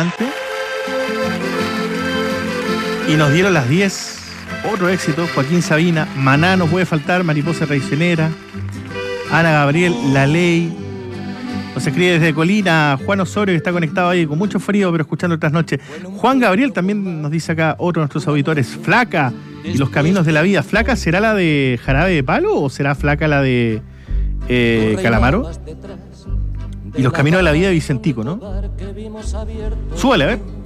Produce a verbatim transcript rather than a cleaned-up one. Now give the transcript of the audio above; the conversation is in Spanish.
antes. Y nos dieron las diez. Otro éxito, Joaquín Sabina, Maná no puede faltar, Mariposa Traicionera, Ana Gabriel, La Ley. Nos escribe desde Colina Juan Osorio, que está conectado ahí con mucho frío, pero escuchando otras noches. Juan Gabriel también nos dice acá, otro de nuestros auditores, Flaca y los caminos de la vida. ¿Flaca será la de Jarabe de Palo o será Flaca la de eh, Calamaro? Y los caminos de la vida de Vicentico, ¿no? Súbale, a ver.